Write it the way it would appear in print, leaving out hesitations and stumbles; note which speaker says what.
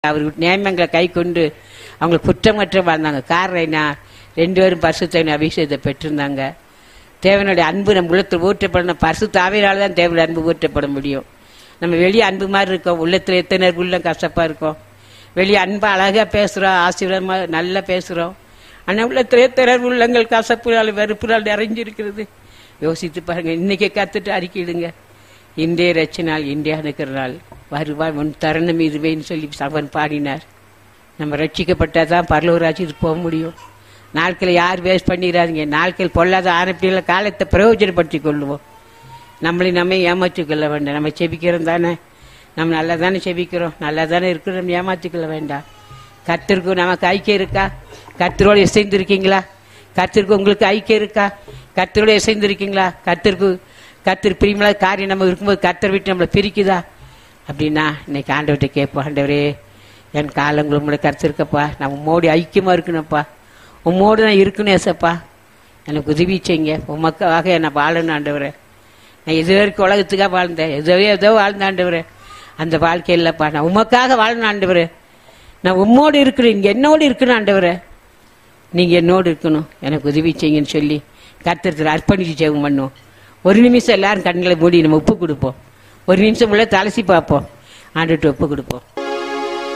Speaker 1: அவர் நியமங்களை கை கொண்டு அவங்களை குற்றமற்ற வாழ்ந்தாங்க. காரணம் என்ன? 2 பேரும் பரிசுத்த அபிஷேகத்தை பெற்றிருந்தாங்க. தேவனுடைய அன்பு நம்ம உள்ளத்தில் ஊற்றப்படணும். பரிசுத்த ஆவியினால தான் தேவனுடைய அன்பு ஊற்றப்பட முடியும். நம்ம வெளியே அன்பு மாதிரி இருக்கோம், உள்ளத்தில் எத்தனை உள்ளம் கஷ்டப்பா இருக்கோம். வெளியே அன்பா அழகா பேசுறோம், ஆசீர்வாதமா நல்லா பேசுறோம். ஆனால் உள்ளத்தில் எத்தனை உள்ளங்கள் கசப்புனால வெறுப்புனால நிறைஞ்சிருக்கிறது. யோசித்து பாருங்க. இன்னைக்கு கத்துட்டு அறிக்கையிடுங்க. இன்றைய ரட்ச நாள், இன்றைய அணுக்கிற நாள் வருவாய் உன் தருணம் இதுவேன்னு சொல்லி அவன் பாடினார். நம்ம ரட்சிக்கப்பட்டாதான் பரலோக ராஜ்யத்துக்கு போக முடியும். நாட்களை யார் வேஸ்ட் பண்ணிடாதீங்க. நாட்கள் பொல்லாத ஆரம்பில காலத்தை பிரயோஜனப்படுத்தி கொள்ளுவோம். நம்மளை நம்ம ஏமாற்றிக் கொள்ள வேண்டாம். நம்ம செபிக்கிறோம் தானே, நம்ம நல்லா தானே செபிக்கிறோம், நல்லா தானே இருக்கிறோம். நம்ம ஏமாற்றிக் கொள்ள வேண்டாம். கர்த்தருக்கு நமக்கு ஐக்கியம் இருக்கா? கர்த்தரோடு இசைந்திருக்கீங்களா? கர்த்தருக்கு உங்களுக்கு ஐக்கியம் இருக்கா? கர்த்தரோடு இசைந்திருக்கீங்களா? கர்த்தர் பிரியமில்லாத காரியம் நம்ம இருக்கும்போது கர்த்தர் விட்டு நம்மளை பிரிக்குதா? அப்படின்னா இன்னைக்கு ஆண்டவர்கிட்ட கேட்போம். ஆண்டவரே, என் காலங்கள் உங்களை கர்த்தருக்கப்பா, நான் உம்மோடு ஐக்கியமாக இருக்கணும்ப்பா, உம்மோடு நான் இருக்கணும். ஏசப்பா, எனக்கு உதவி செய்யுங்க. உமக்காக நான் வாழணும் ஆண்டவரே. நான் எது வரைக்கும் உலகத்துக்காக வாழ்ந்தேன், ஏதோ வாழ்ந்த ஆண்டவரே, அந்த வாழ்க்கை இல்லைப்பா. நான் உமக்காக வாழணும் ஆண்டவரே. நான் உம்மோடு இருக்கணும், இங்கே என்னோடு இருக்கணும் ஆண்டவரே. நீங்கள் என்னோடு இருக்கணும், எனக்கு உதவி செய்யுங்கன்னு சொல்லி கர்த்தருக்கு அர்ப்பணிச்சு ஜெபம் பண்ணுவோம். ஒரு நிமிஷம் எல்லாரும் கண்களை மூடி நம்ம ஒப்பு கொடுப்போம். ஒரு நிமிஷம் உள்ள தலசி பார்ப்போம், ஆண்டுட்டு ஒப்பு கொடுப்போம்.